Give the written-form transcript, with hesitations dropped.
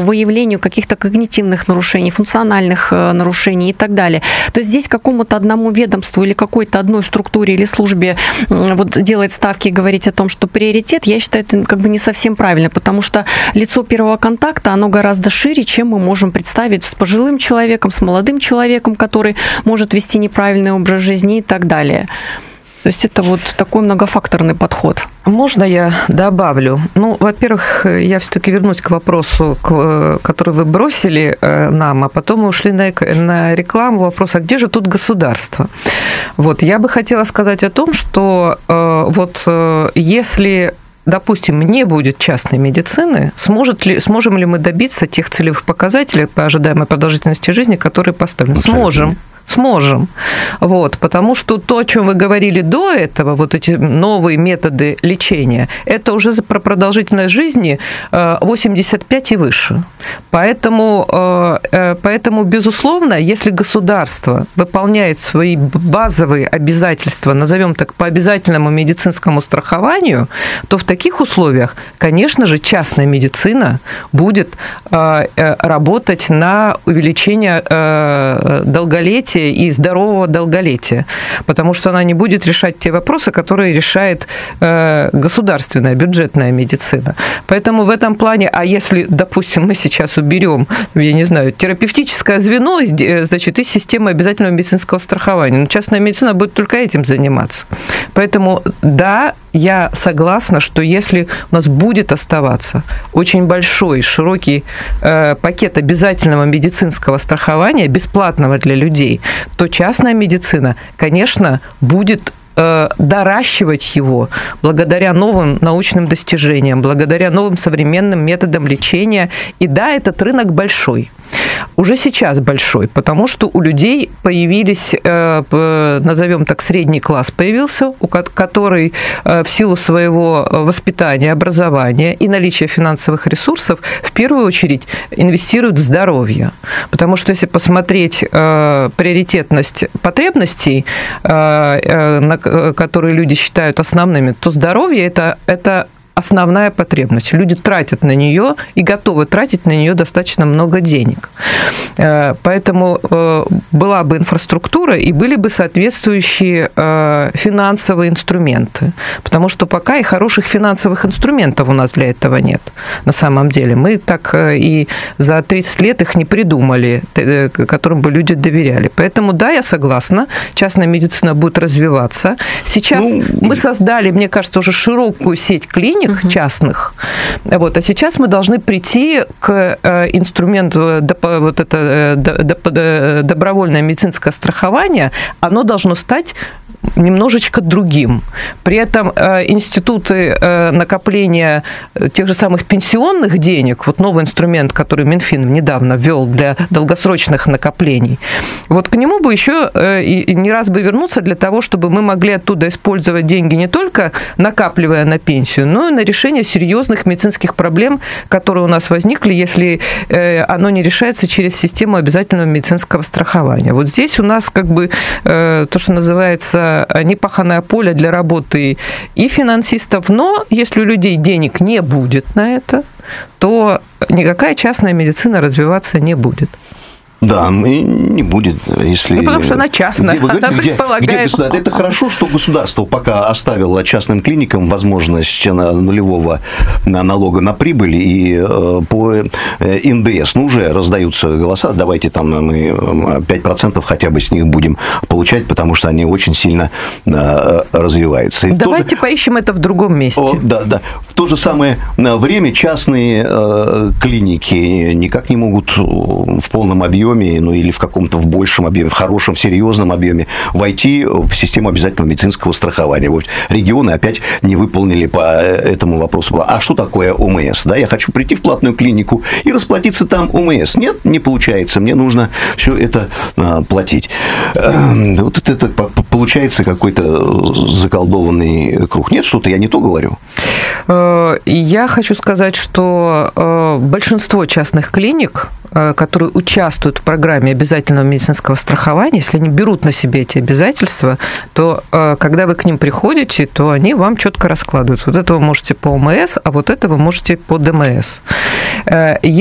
выявлению каких-то когнитивных нарушений, функциональных нарушений и так далее, то здесь какому-то одному ведомству или какой-то одной структуре или службе вот делать ставки и говорить о том, что приоритет, я считаю, это как бы не совсем правильно, потому что лицо первого контакта, оно гораздо шире, чем мы можем представить с пожилым человеком, с молодым человеком, который может вести неправильный образ жизни и так далее. То есть это вот такой многофакторный подход. Можно я добавлю? Ну, во-первых, я все-таки вернусь к вопросу, который вы бросили нам, а потом мы ушли на рекламу. Вопрос, а где же тут государство? Вот, я бы хотела сказать о том, что вот если, допустим, не будет частной медицины, сможем ли мы добиться тех целевых показателей по ожидаемой продолжительности жизни, которые поставлены? Сможем. Вот, потому что то, о чем вы говорили до этого, вот эти новые методы лечения, это уже про продолжительность жизни 85 и выше. Поэтому, безусловно, если государство выполняет свои базовые обязательства, назовем так, по обязательному медицинскому страхованию, то в таких условиях, конечно же, частная медицина будет работать на увеличение долголетия и здорового долголетия, потому что она не будет решать те вопросы, которые решает государственная, бюджетная медицина. Поэтому в этом плане, а если, допустим, мы сейчас уберем, я не знаю, терапевтическое звено, значит, из системы обязательного медицинского страхования, но частная медицина будет только этим заниматься. Поэтому, да, я согласна, что если у нас будет оставаться очень большой, широкий пакет обязательного медицинского страхования, бесплатного для людей, то частная медицина, конечно, будет доращивать его благодаря новым научным достижениям, благодаря новым современным методам лечения. И да, этот рынок большой. Уже сейчас большой, потому что у людей появились, назовем так, средний класс появился, который в силу своего воспитания, образования и наличия финансовых ресурсов в первую очередь инвестирует в здоровье. Потому что если посмотреть приоритетность потребностей, которые люди считают основными, то здоровье – это основная потребность. Люди тратят на нее и готовы тратить на нее достаточно много денег. Поэтому была бы инфраструктура и были бы соответствующие финансовые инструменты. Потому что пока и хороших финансовых инструментов у нас для этого нет. На самом деле. Мы так и за 30 лет их не придумали, которым бы люди доверяли. Поэтому, да, я согласна, частная медицина будет развиваться. Сейчас мы создали, мне кажется, уже широкую сеть клиник, частных. Вот. А сейчас мы должны прийти к инструменту, вот это добровольное медицинское страхование, оно должно стать немножечко другим. При этом институты накопления тех же самых пенсионных денег, вот новый инструмент, который Минфин недавно ввел для долгосрочных накоплений, вот к нему бы еще и не раз бы вернуться для того, чтобы мы могли оттуда использовать деньги не только накапливая на пенсию, но и на решение серьезных медицинских проблем, которые у нас возникли, если оно не решается через систему обязательного медицинского страхования. Вот здесь у нас как бы то, что называется непаханное поле для работы и финансистов, но если у людей денег не будет на это, то никакая частная медицина развиваться не будет. Да, не будет, если... Ну, потому что она частная, она предполагает... Где это хорошо, что государство пока оставило частным клиникам возможность нулевого налога на прибыль и по НДС. Ну, уже раздаются голоса, давайте там мы 5% хотя бы с них будем получать, потому что они очень сильно развиваются. И давайте поищем это в другом месте. Да. В то же самое время частные клиники никак не могут в полном объеме, ну или в каком-то в большем объеме, в хорошем, серьезном объеме войти в систему обязательного медицинского страхования. Вот регионы опять не выполнили по этому вопросу. А что такое ОМС? Да, я хочу прийти в платную клинику и расплатиться там ОМС. Нет, не получается. Мне нужно все это платить. Вот это получается какой-то заколдованный круг. Нет, что-то я не то говорю. Я хочу сказать, что большинство частных клиник, которые участвуют в программе обязательного медицинского страхования, если они берут на себе эти обязательства, то когда вы к ним приходите, то они вам четко раскладывают. Вот это вы можете по ОМС, а вот это вы можете по ДМС.